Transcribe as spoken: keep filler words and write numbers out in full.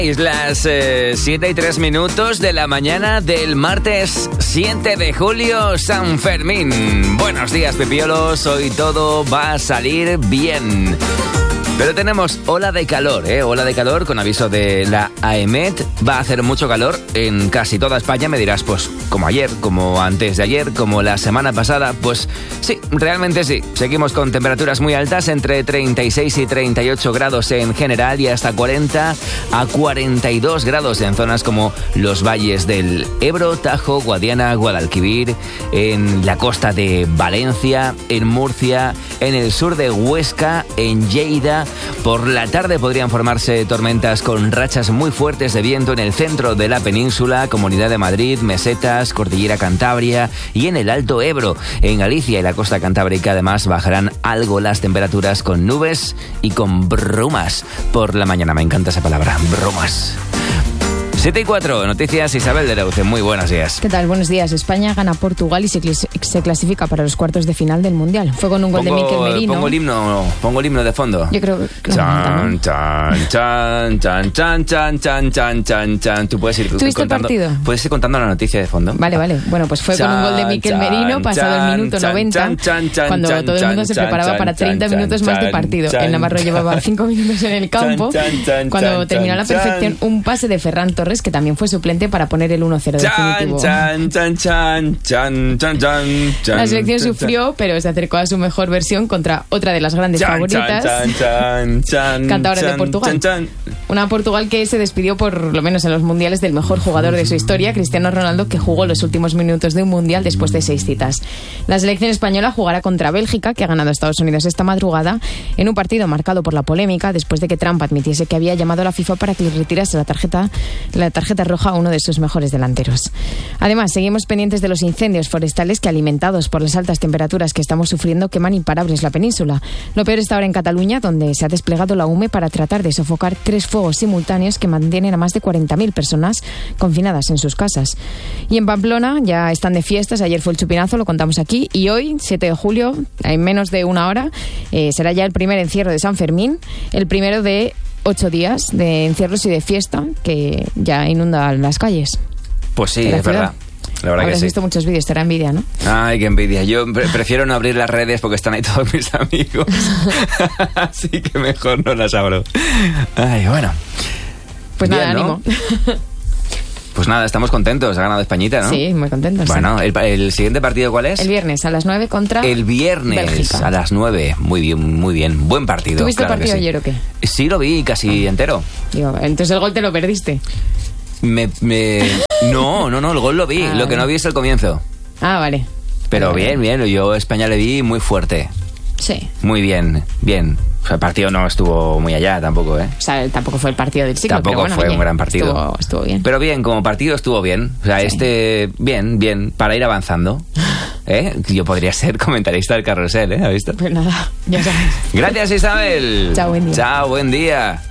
Es las eh, siete y tres minutos de la mañana del martes siete de julio, San Fermín. Buenos días, pipiolos. Hoy todo va a salir bien. Pero tenemos ola de calor, ¿eh? Ola de calor con aviso de la AEMET. Va a hacer mucho calor en casi toda España. Me dirás, pues, como ayer, como antes de ayer, como la semana pasada. Pues sí, realmente sí. Seguimos con temperaturas muy altas, entre treinta y seis y treinta y ocho grados en general y hasta cuarenta a cuarenta y dos grados en zonas como los valles del Ebro, Tajo, Guadiana, Guadalquivir, en la costa de Valencia, en Murcia, en el sur de Huesca, en Lleida. Por la tarde podrían formarse tormentas con rachas muy fuertes de viento en el centro de la península, Comunidad de Madrid, Mesetas, Cordillera Cantabria y en el Alto Ebro. En Galicia y la costa cantábrica además bajarán algo las temperaturas con nubes y con brumas por la mañana. Me encanta esa palabra, brumas. siete y cuatro, noticias, Isabel de Reuce. Muy buenos días. ¿Qué tal? Buenos días. España gana a Portugal y se, clis- se clasifica para los cuartos de final del Mundial. Fue con un gol pongo, de Mikel Merino. Pongo el himno, pongo el himno de fondo. Yo creo que... Chan, chan, chan, chan, chan, chan, chan, chan, chan, chan. Tú puedes ir ¿Tuviste contando, el partido? Puedes ir contando la noticia de fondo. Vale, vale. Bueno, pues fue chan, con un gol de Mikel chan, Merino, pasado chan, el minuto chan, noventa, chan, chan, chan, cuando chan, todo el mundo chan, se preparaba chan, para treinta chan, minutos más de chan, partido. chan, El Navarro llevaba cinco minutos en el campo. Chan, chan, cuando chan, terminó a la chan, perfección un pase de Ferran Torres, que también fue suplente para poner el uno cero definitivo. Chan, chan, chan, chan, chan, chan, chan, La selección chan, sufrió, pero se acercó a su mejor versión contra otra de las grandes chan, favoritas, chan, chan, chan, cantadores de chan, Portugal. chan, chan. Una Portugal que se despidió, por lo menos en los mundiales, del mejor jugador de su historia, Cristiano Ronaldo, que jugó los últimos minutos de un mundial después de seis citas. La selección española jugará contra Bélgica, que ha ganado a Estados Unidos esta madrugada, en un partido marcado por la polémica después de que Trump admitiese que había llamado a la FIFA para que le retirase la tarjeta, la tarjeta roja a uno de sus mejores delanteros. Además, seguimos pendientes de los incendios forestales que, alimentados por las altas temperaturas que estamos sufriendo, queman imparables la península. Lo peor está ahora en Cataluña, donde se ha desplegado la U M E para tratar de sofocar tres fuegos simultáneos que mantienen a más de cuarenta mil personas confinadas en sus casas. Y en Pamplona ya están de fiestas. Ayer fue el chupinazo, lo contamos aquí, y hoy, siete de julio, en menos de una hora, eh, será ya el primer encierro de San Fermín, el primero de ocho días de encierros y de fiesta que ya inundan las calles. Pues sí, es verdad. La verdad Habrás que sí. visto muchos vídeos, te da envidia, ¿no? Ay, qué envidia. Yo pre- prefiero no abrir las redes porque están ahí todos mis amigos. Así que mejor no las abro. Ay, bueno. Pues Bien, nada, ¿no? ánimo. Pues nada, estamos contentos. Ha ganado Españita, ¿no? Sí, muy contentos. Bueno, sí. el, el siguiente partido, ¿cuál es? El viernes a las nueve contra El viernes Bélgica. a las nueve. Muy bien, muy bien. Buen partido. ¿Tuviste claro el partido que sí. ayer o qué? Sí, lo vi casi entero. Digo, entonces el gol te lo perdiste. Me, me... No, no, no, el gol lo vi. Ah, lo que no vi es el comienzo. Ah, vale. Pero Vale, bien, bien. Yo a España le vi muy fuerte. Sí. Muy bien, bien. O sea, el partido no estuvo muy allá tampoco, ¿eh? O sea, tampoco fue el partido del siglo, Tampoco pero bueno, fue oye, un gran partido. Estuvo, estuvo bien. Pero bien, como partido estuvo bien. O sea, Sí. este, bien, bien, para ir avanzando. ¿Eh? Yo podría ser comentarista del carrusel, ¿eh? ¿Has visto? Pues nada, ya sabes. Gracias, Isabel. Chao, buen día. Chao, buen día.